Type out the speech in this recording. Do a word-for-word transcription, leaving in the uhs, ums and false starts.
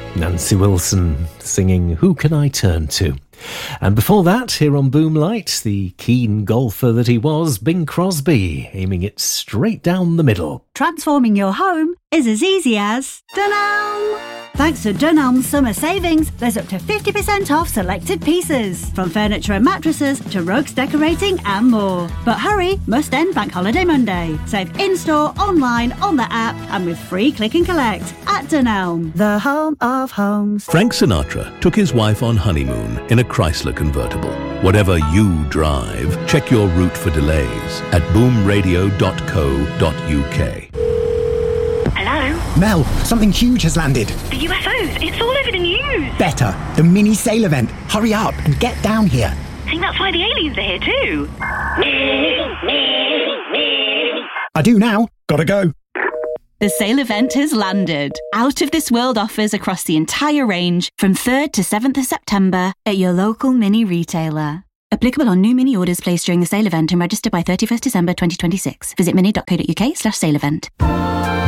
Nancy Wilson singing Who Can I Turn To? And before that, here on Boomlight, the keen golfer that he was, Bing Crosby, aiming it straight down the middle. Transforming your home is as easy as Dunelm. Thanks to Dunelm's summer savings, there's up to fifty percent off selected pieces, from furniture and mattresses to rugs, decorating and more. But hurry, must end Bank Holiday Monday. Save in-store, online, on the app and with free click and collect at Dunelm, the home of homes. Frank Sinatra took his wife on honeymoon in a Chrysler convertible. Whatever you drive, check your route for delays at boom radio dot co dot uk. Hello? Mel, something huge has landed. The U F Os. It's all over the news. Better. The mini sail event. Hurry up and get down here. I think that's why the aliens are here too. I do now. Gotta go. The sale event has landed. Out of this world offers across the entire range from third to seventh of September at your local mini retailer. Applicable on new mini orders placed during the sale event and registered by thirty-first December twenty twenty-six. Visit mini dot co dot uk slash sale event.